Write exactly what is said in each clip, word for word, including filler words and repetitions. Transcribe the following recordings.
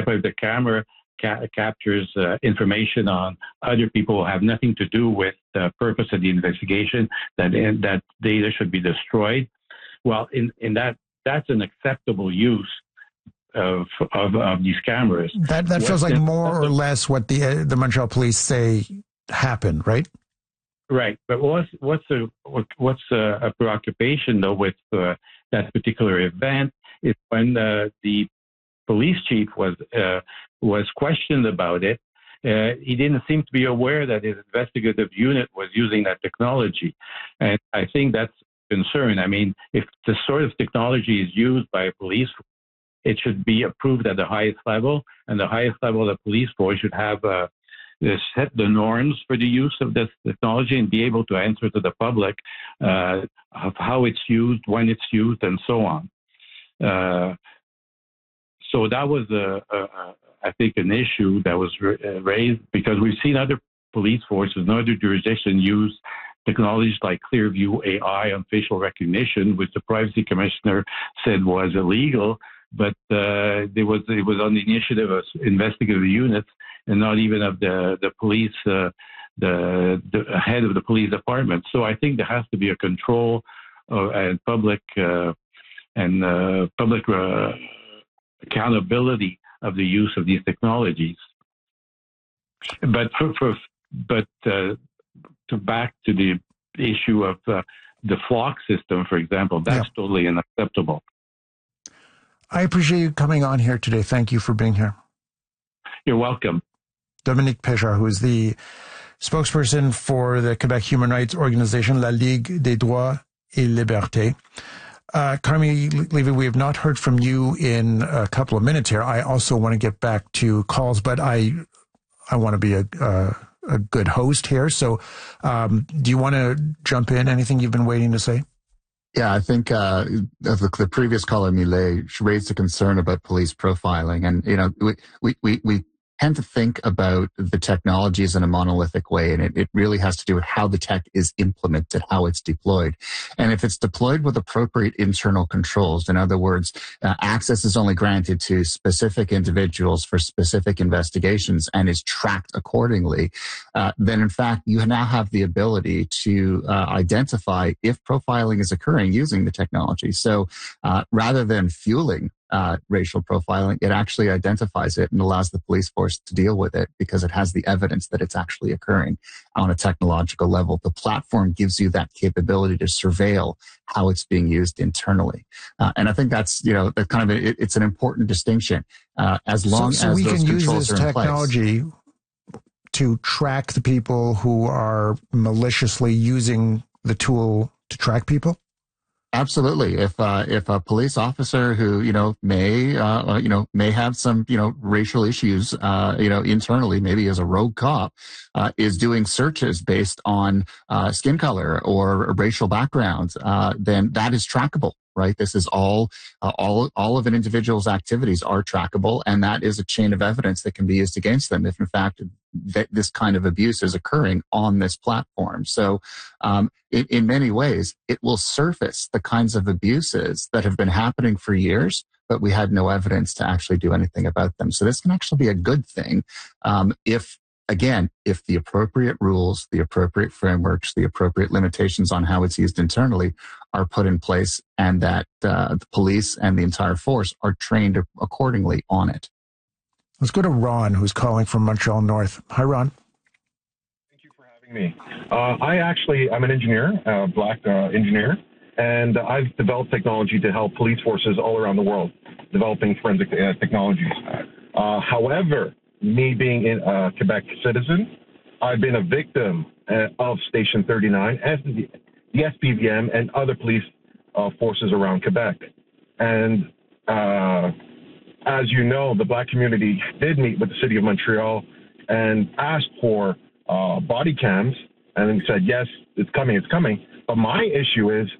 example, if the camera ca- captures uh, information on other people who have nothing to do with the purpose of the investigation, that that data should be destroyed. Well, in, in that, that's an acceptable use of of, of these cameras. That that feels like more or less what the uh, the Montreal police say happened, right? Right, but what's what's a what's a, a preoccupation though with uh, that particular event is when uh, the police chief was uh, was questioned about it. Uh, he didn't seem to be aware that his investigative unit was using that technology, and I think that's a concern. I mean, if the sort of technology is used by a police, it should be approved at the highest level, and the highest level of the police force should have a set the norms for the use of this technology and be able to answer to the public uh, of how it's used, when it's used, and so on. Uh, so that was, a, a, a, I think, an issue that was ra- raised because we've seen other police forces in other jurisdictions use technologies like Clearview A I on facial recognition, which the privacy commissioner said was illegal, but uh, there was it was on the initiative of investigative units and not even of the the police, uh, the, the head of the police department. So I think there has to be a control uh, and public uh, and uh, public uh, accountability of the use of these technologies. But for, for but uh, to back to the issue of uh, the flock system, for example, that's yeah. totally unacceptable. I appreciate you coming on here today. Thank you for being here. You're welcome. Dominique Péchard, who is the spokesperson for the Quebec human rights organization, La Ligue des droits et libertés. Uh, Carmi Levy, we have not heard from you in a couple of minutes here. I also want to get back to calls, but I I want to be a, a, a good host here. So um, do you want to jump in? Anything you've been waiting to say? Yeah, I think uh, the, the previous caller, Millet, raised a concern about police profiling. And, you know, we, we, we, we tend to think about the technologies in a monolithic way, and it, it really has to do with how the tech is implemented, how it's deployed. And if it's deployed with appropriate internal controls, in other words, uh, access is only granted to specific individuals for specific investigations and is tracked accordingly, uh, then in fact, you now have the ability to uh, identify if profiling is occurring using the technology. So uh, rather than fueling Uh, racial profiling, it actually identifies it and allows the police force to deal with it because it has the evidence that it's actually occurring on a technological level. The platform gives you that capability to surveil how it's being used internally. Uh, and I think that's, you know, that kind of, a, it, it's an important distinction. Uh, as long so, so as we those can use controls this are in technology place to track the people who are maliciously using the tool to track people? Absolutely. If uh, if a police officer who you know may uh, you know may have some you know racial issues uh, you know internally, maybe as a rogue cop, uh, is doing searches based on uh, skin color or racial background, uh, then that is trackable. Right. This is all, uh, all, all of an individual's activities are trackable, and that is a chain of evidence that can be used against them if, in fact, th- this kind of abuse is occurring on this platform. So, um, in, in many ways, it will surface the kinds of abuses that have been happening for years, but we had no evidence to actually do anything about them. So this can actually be a good thing, um, if Again, if the appropriate rules, the appropriate frameworks, the appropriate limitations on how it's used internally are put in place, and that uh, the police and the entire force are trained accordingly on it. Let's go to Ron, who's calling from Montreal North. Hi, Ron. Thank you for having me. Uh, I actually, I'm an engineer, a black uh, engineer, and I've developed technology to help police forces all around the world, developing forensic uh, technologies. Uh, however, me being a uh, Quebec citizen, I've been a victim uh, of Station thirty-nine, as the, the S P V M, and other police uh, forces around Quebec. And uh, as you know, the black community did meet with the city of Montreal and asked for uh, body cams, and then said, yes, it's coming, it's coming. But my issue is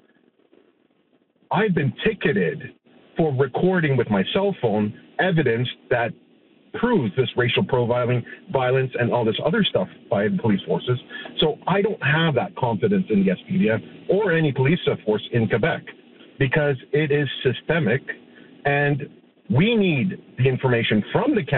I've been ticketed for recording with my cell phone evidence that proves this racial profiling, violence, and all this other stuff by the police forces. So I don't have that confidence in the S P D M or any police force in Quebec because it is systemic, and we need the information from the